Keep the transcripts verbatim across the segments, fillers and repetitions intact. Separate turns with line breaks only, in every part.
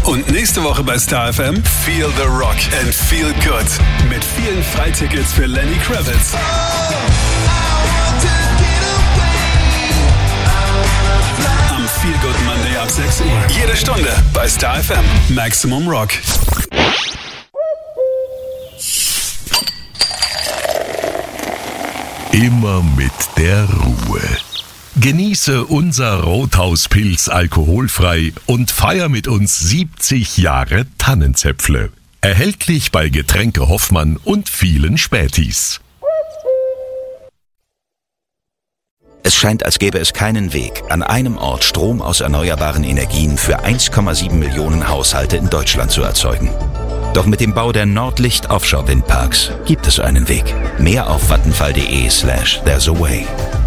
Und nächste Woche bei Star F M Feel the Rock and Feel Good. Mit vielen Freitickets für Lenny Kravitz. Am Feel Good Monday ab sechs Uhr. Jede Stunde bei Star F M. Maximum Rock.
Immer mit der Ruhe. Genieße unser Rothauspilz alkoholfrei und feier mit uns siebzig Jahre Tannenzäpfle. Erhältlich bei Getränke Hoffmann und vielen Spätis.
Es scheint, als gäbe es keinen Weg, an einem Ort Strom aus erneuerbaren Energien für eins Komma sieben Millionen Haushalte in Deutschland zu erzeugen. Doch mit dem Bau der Nordlicht Offshore Windparks gibt es einen Weg. Mehr auf vattenfall.de slash there's a way.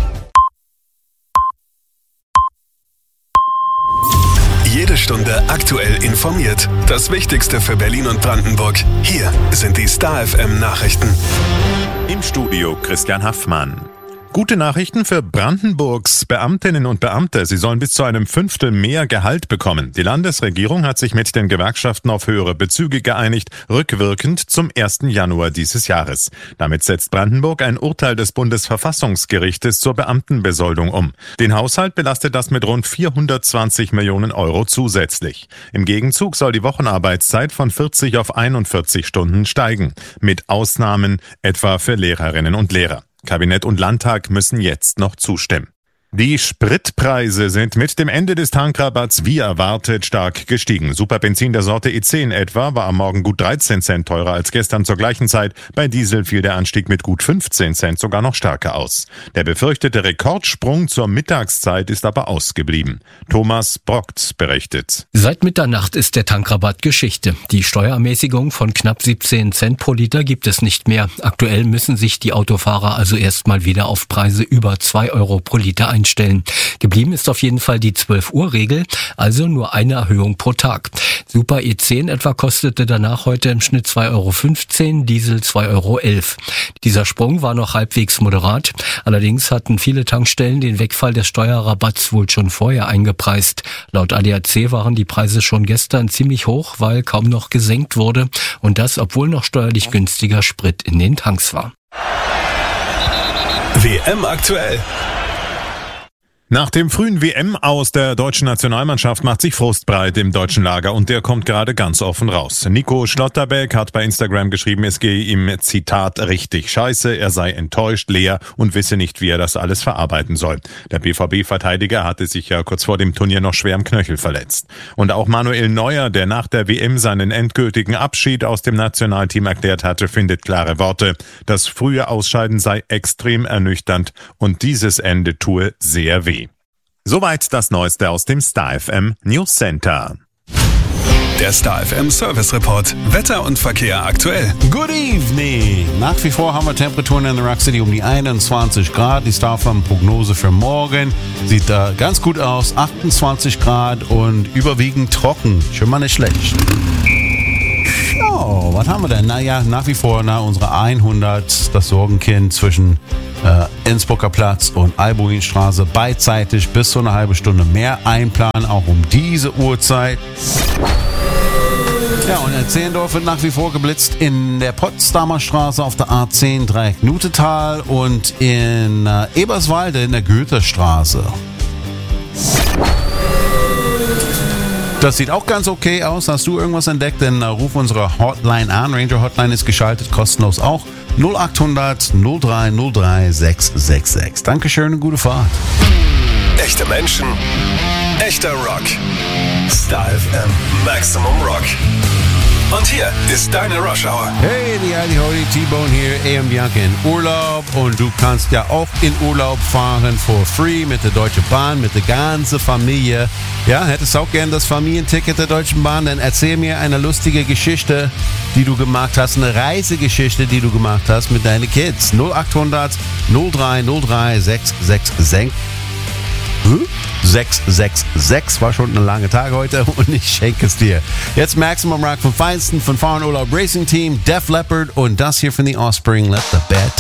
Jede Stunde aktuell informiert. Das Wichtigste für Berlin und Brandenburg. Hier sind die Star F M Nachrichten.
Im Studio Christian Haffmann. Gute Nachrichten für Brandenburgs Beamtinnen und Beamte. Sie sollen bis zu einem Fünftel mehr Gehalt bekommen. Die Landesregierung hat sich mit den Gewerkschaften auf höhere Bezüge geeinigt, rückwirkend zum ersten Januar dieses Jahres. Damit setzt Brandenburg ein Urteil des Bundesverfassungsgerichtes zur Beamtenbesoldung um. Den Haushalt belastet das mit rund vierhundertzwanzig Millionen Euro zusätzlich. Im Gegenzug soll die Wochenarbeitszeit von vierzig auf einundvierzig Stunden steigen. Mit Ausnahmen etwa für Lehrerinnen und Lehrer. Kabinett und Landtag müssen jetzt noch zustimmen. Die Spritpreise sind mit dem Ende des Tankrabatts wie erwartet stark gestiegen. Superbenzin der Sorte E zehn etwa war am Morgen gut dreizehn Cent teurer als gestern zur gleichen Zeit. Bei Diesel fiel der Anstieg mit gut fünfzehn Cent sogar noch stärker aus. Der befürchtete Rekordsprung zur Mittagszeit ist aber ausgeblieben. Thomas Brockt berichtet.
Seit Mitternacht ist der Tankrabatt Geschichte. Die Steuerermäßigung von knapp siebzehn Cent pro Liter gibt es nicht mehr. Aktuell müssen sich die Autofahrer also erstmal wieder auf Preise über zwei Euro pro Liter einstellen. Stellen. Geblieben ist auf jeden Fall die zwölf Uhr Regel, also nur eine Erhöhung pro Tag. Super E zehn etwa kostete danach heute im Schnitt zwei Euro fünfzehn, Diesel zwei Euro elf. Dieser Sprung war noch halbwegs moderat, allerdings hatten viele Tankstellen den Wegfall des Steuerrabatts wohl schon vorher eingepreist. Laut A D A C waren die Preise schon gestern ziemlich hoch, weil kaum noch gesenkt wurde und das, obwohl noch steuerlich günstiger Sprit in den Tanks war.
W M aktuell.
Nach dem frühen W M-Aus der deutschen Nationalmannschaft macht sich Frust breit im deutschen Lager und der kommt gerade ganz offen raus. Nico Schlotterbeck hat bei Instagram geschrieben, es gehe ihm, Zitat, richtig scheiße, er sei enttäuscht, leer und wisse nicht, wie er das alles verarbeiten soll. Der B V B-Verteidiger hatte sich ja kurz vor dem Turnier noch schwer am Knöchel verletzt. Und auch Manuel Neuer, der nach der W M seinen endgültigen Abschied aus dem Nationalteam erklärt hatte, findet klare Worte. Das frühe Ausscheiden sei extrem ernüchternd und dieses Ende tue sehr weh. Soweit das Neueste aus dem Star F M News Center.
Der Star F M Service Report. Wetter und Verkehr aktuell.
Good evening. Nach wie vor haben wir Temperaturen in der Rock City um die einundzwanzig Grad. Die Star F M Prognose für morgen sieht da äh, ganz gut aus. achtundzwanzig Grad und überwiegend trocken. Schon mal nicht schlecht. Oh, was haben wir denn? Naja, nach wie vor na, unsere hundert, das Sorgenkind zwischen äh, Innsbrucker Platz und Albuinstraße beidseitig bis zu eine halbe Stunde mehr einplanen, auch um diese Uhrzeit. Ja, und in Zehlendorf wird nach wie vor geblitzt in der Potsdamer Straße auf der A zehn Dreieck Nutetal und in äh, Eberswalde in der Goethestraße. Das sieht auch ganz okay aus. Hast du irgendwas entdeckt? Dann uh, ruf unsere Hotline an. Ranger Hotline ist geschaltet, kostenlos auch. null acht hundert null drei null drei sechs sechs sechs. Dankeschön und gute Fahrt.
Echte Menschen, echter Rock. Star F M Maximum Rock. Und hier ist deine Rush Hour.
Hey, die Heidi Hody, T-Bone hier, A M Bianca in Urlaub. Und du kannst ja auch in Urlaub fahren for free mit der Deutschen Bahn, mit der ganzen Familie. Ja, hättest du auch gern das Familienticket der Deutschen Bahn? Dann erzähl mir eine lustige Geschichte, die du gemacht hast, eine Reisegeschichte, die du gemacht hast mit deinen Kids. null acht hundert null drei null drei sechs sechs sechs. sechs sechs sechs war schon ein langer Tag heute und ich schenke es dir. Jetzt Maximum Rock vom Feinsten von Fahren Urlaub Racing Team, Def Leppard und das hier von The Offspring, Let the Bad